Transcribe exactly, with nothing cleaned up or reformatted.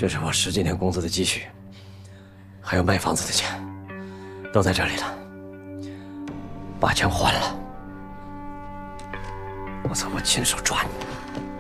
这是我十几年工资的积蓄，还有卖房子的钱，都在这里了。把钱还了，我才会亲手抓你。